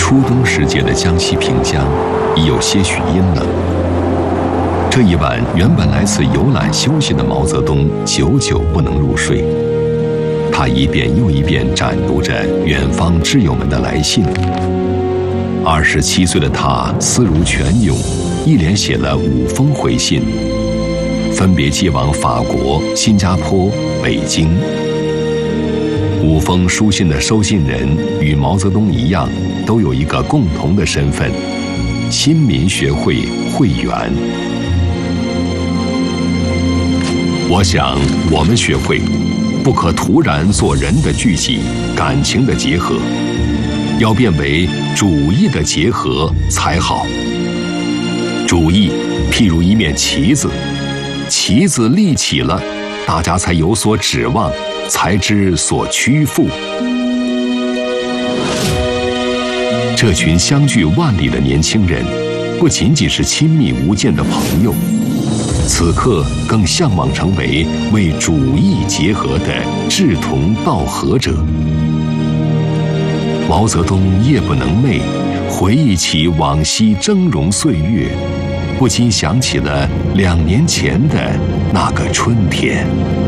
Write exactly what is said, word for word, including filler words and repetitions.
初冬时节的江西萍江已有些许阴冷。这一晚，原本来此游览休息的毛泽东久久不能入睡，他一遍又一遍展读着远方挚友们的来信。二十七岁的他思如泉涌，一连写了五封回信，分别寄往法国、新加坡、北京。五封书信的收信人与毛泽东一样，都有一个共同的身份——新民学会会员。我想，我们学会不可突然做人的聚集、感情的结合，要变为主义的结合才好。主义譬如一面旗子，旗子立起了，大家才有所指望，才知所屈服。这群相距万里的年轻人，不仅仅是亲密无间的朋友，此刻更向往成为为主义结合的志同道合者。毛泽东夜不能寐，回忆起往昔峥嵘岁月，不禁想起了两年前的那个春天。